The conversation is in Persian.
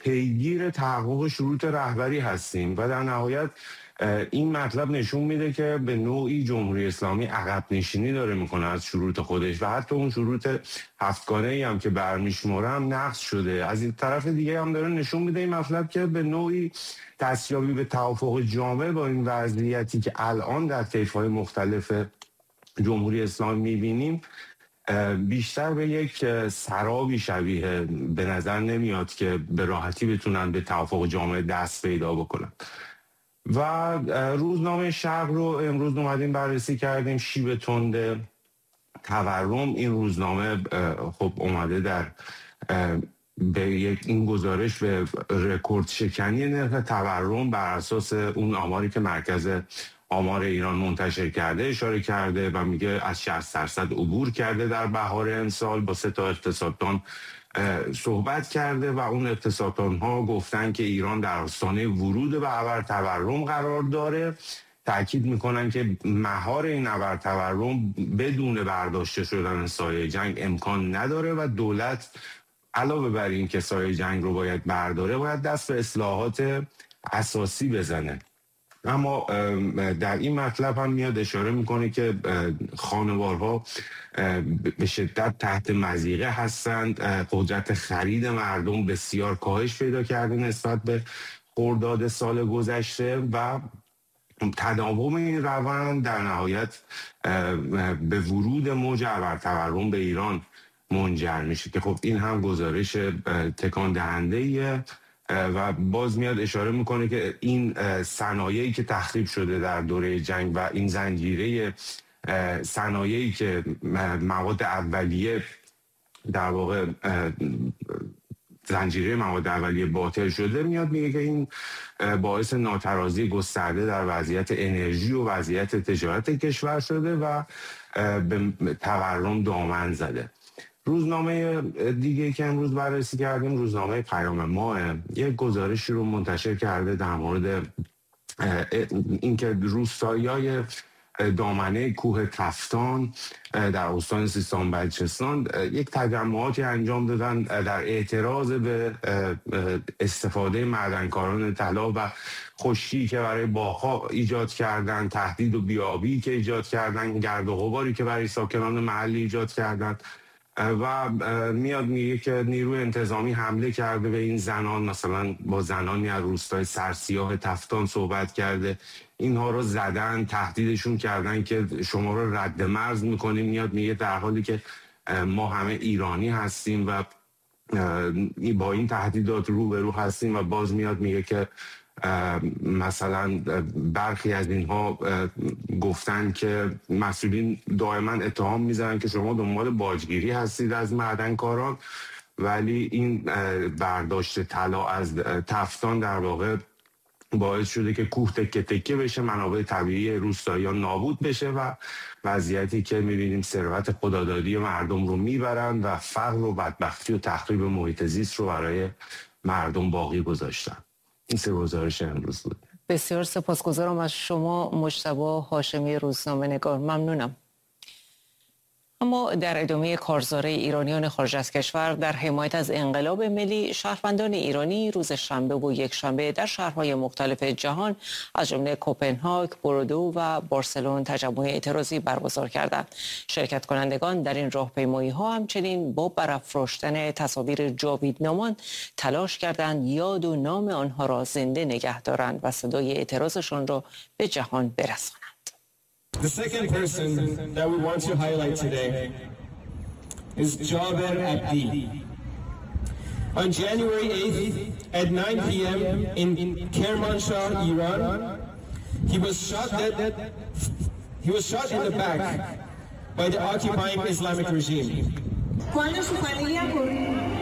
پیگیر تحقق شروط رهبری هستیم و در نهایت این مطلب نشون میده که به نوعی جمهوری اسلامی عقب نشینی داره میکنه از شروط خودش و حتی اون شروط هفتگانه‌ای هم که برمیشموره هم نقض شده. از این طرف دیگه هم داره نشون میده این مطلب که به نوعی دستیابی به توافق جامع با این وضعیتی که الان در طیف‌های مختلف جمهوری اسلامی میبینیم بیشتر به یک سرابی شبیه به نظر نمیاد که به راحتی بتونن به توافق جامع دست پیدا بکنن. و روزنامه شرق رو امروز اومدیم بررسی کردیم. شیب تند تورم، این روزنامه خب اومده در به یک این گزارش به رکورد شکنی نرخ تورم بر اساس اون آماری که مرکز آمار ایران منتشر کرده اشاره کرده و میگه از 60% عبور کرده در بهار امسال. با 3 اقتصاددان صحبت کرده و اون اقتصاددان ها گفتن که ایران در آستانه ورود به ابرتورم قرار داره. تأکید میکنن که مهار این ابرتورم بدون برداشته شدن سایه جنگ امکان نداره و دولت علاوه بر این که سایه جنگ رو باید برداره باید دست به اصلاحات اساسی بزنه. اما در این مطلب هم میاد اشاره میکنه که خانوارها به شدت تحت مضیقه هستند. قدرت خرید مردم بسیار کاهش پیدا کرده نسبت به خرداد سال گذشته و تداوم این روند در نهایت به ورود موج ابرتورم به ایران منجر میشه که خب این هم گزارش تکان دهنده‌ایه و باز میاد اشاره میکنه که این صنایعی که تخریب شده در دوره جنگ و این زنجیره صنایعی که مواد اولیه در واقع زنجیره مواد اولیه باطل شده، میاد میگه که این باعث ناترازی گسترده در وضعیت انرژی و وضعیت تجارت کشور شده و به تورم دامن زده. روزنامه دیگه که امروز بررسی کردیم روزنامه پیام ماه یک گزارشی رو منتشر کرده در مورد اینکه روستایی‌های دامنه کوه تفتان در استان سیستان بلوچستان یک تجمعاتی انجام دادن در اعتراض به استفاده معدنکاران طلا و خشکی که برای باغ‌ها ایجاد کردن، تهدید و بیابی که ایجاد کردن، گرد و غباری که برای ساکنان محلی ایجاد کردن و میاد میگه که نیروی انتظامی حمله کرده به این زنان، مثلا با زنانی از روستای سرسیاه تفتان صحبت کرده، اینها رو زدن، تهدیدشون کردن که شما رو رد مرز میکنیم. میاد میگه در حالی که ما همه ایرانی هستیم و با این تهدیدات روبرو هستیم و باز میاد میگه که مثلا برخی از اینها گفتن که مسئولین دائما اتهام میزنن که شما دنبال باجگیری هستید از معدنکاران، ولی این برداشت طلا از تفتان در واقع باعث شده که کوه تکه تکه بشه، منابع طبیعی روستاییان نابود بشه و وضعیتی که میبینیم ثروت خدادادی مردم رو میبرن و فقر و بدبختی و تخریب محیط زیست رو برای مردم باقی گذاشتن. این سه گزارش امروز بود. بسیار سپاسگزارم از شما مجتبی هاشمی، روزنامه نگار. ممنونم. اما در ادامه کارزار ایرانیان خارج از کشور در حمایت از انقلاب ملی، شهروندان ایرانی روز شنبه و یکشنبه در شهرهای مختلف جهان از جمله کوپنهاگ، بوردو و بارسلون تجمع اعتراضی برگزار کردند. شرکت کنندگان در این راهپیمایی‌ها همچنین با برافراشتن تصاویر جاویدنامان تلاش کردند یاد و نام آنها را زنده نگه دارند و صدای اعتراضشان را به جهان برسانند. The second person that we want to highlight today is Jaber Abdi. On January 8th at 9 p.m. in Kermanshah, Iran, he was shot in the back by the occupying Islamic regime.